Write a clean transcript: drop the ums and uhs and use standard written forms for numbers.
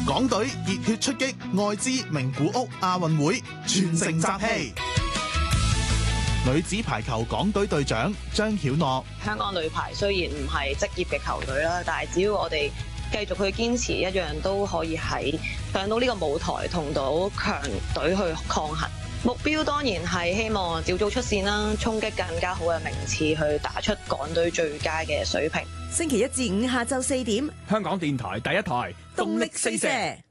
港隊熱血出擊愛知名古屋亞運會，全城集氣。女子排球港隊隊長張曉諾： 香港女排雖然唔係職業嘅球隊啦，但係只要我哋繼續去堅持，一樣都可以喺上到呢個舞台同到強隊去抗衡。目標當然係希望小組出線啦，衝擊更加好嘅名次，去打出港隊最佳嘅水平。 星期一至五下晝4點， 香港電台第一台， 動力四射。